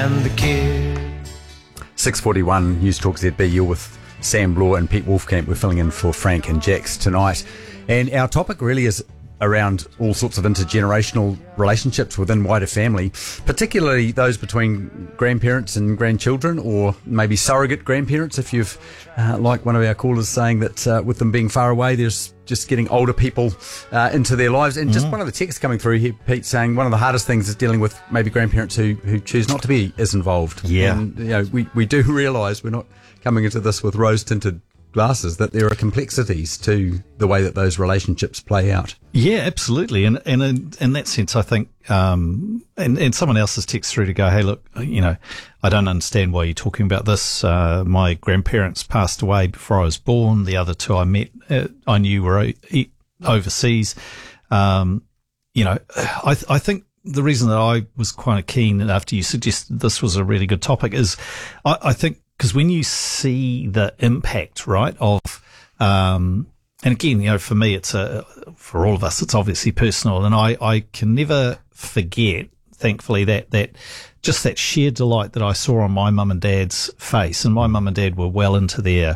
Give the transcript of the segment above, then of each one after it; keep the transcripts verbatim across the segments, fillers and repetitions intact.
and the kid. six forty-one News Talk Z B. You're with Sam Bloor and Pete Wolfcamp. We're filling in for Frank and Jax tonight. And our topic really is around all sorts of intergenerational relationships within wider family, particularly those between grandparents and grandchildren, or maybe surrogate grandparents, if you've, uh, like one of our callers saying that uh, with them being far away, there's just getting older people uh, into their lives. And just mm. one of the texts coming through here, Pete, saying one of the hardest things is dealing with maybe grandparents who, who choose not to be as involved. Yeah. And, you know, we, we do realise we're not coming into this with rose-tinted glasses, that there are complexities to the way that those relationships play out. Yeah, absolutely. And, and in, in that sense, I think, um, and, and someone else has texted through to go, hey, look, you know, I don't understand why you're talking about this. Uh, my grandparents passed away before I was born. The other two I met, uh, I knew were o- overseas. Um, you know, I, I think the reason that I was quite keen after you suggested this was a really good topic is I, I think, because when you see the impact, right, of, um, and again, you know, for me, it's a, for all of us, it's obviously personal. And I, I can never forget, thankfully, that, that just that sheer delight that I saw on my mum and dad's face. And my mum and dad were well into their,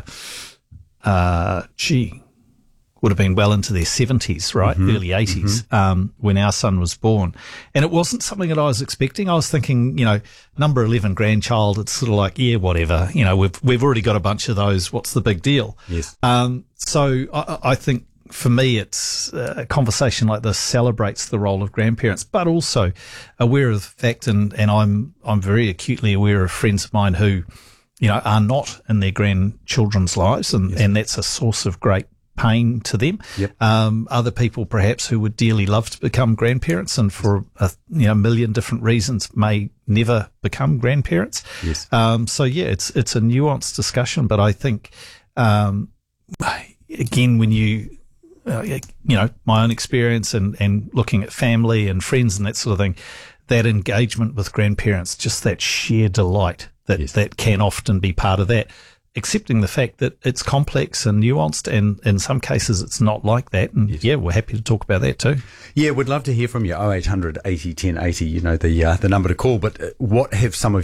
uh, gee, would have been well into their seventies, right? Mm-hmm. Early eighties, mm-hmm. um, when our son was born. And it wasn't something that I was expecting. I was thinking, you know, number eleven grandchild, it's sort of like, yeah, whatever. You know, we've, we've already got a bunch of those. What's the big deal? Yes. Um, so I, I think for me, it's uh, a conversation like this celebrates the role of grandparents, but also aware of the fact, and, and I'm, I'm very acutely aware of friends of mine who, you know, are not in their grandchildren's lives. And, yes. and that's a source of great pain to them. Yep. Um, other people perhaps who would dearly love to become grandparents and for a you know, million different reasons may never become grandparents. Yes. Um, so yeah, it's, it's a nuanced discussion, but I think, um, again, when you, uh, you know, my own experience and, and looking at family and friends and that sort of thing, that engagement with grandparents, just that sheer delight that, yes. that can often be part of that. Accepting the fact that it's complex and nuanced, and in some cases it's not like that. And yes. yeah, we're happy to talk about that too. Yeah, we'd love to hear from you. oh eight hundred eighty ten eighty, you know, the uh, the number to call. But what have some of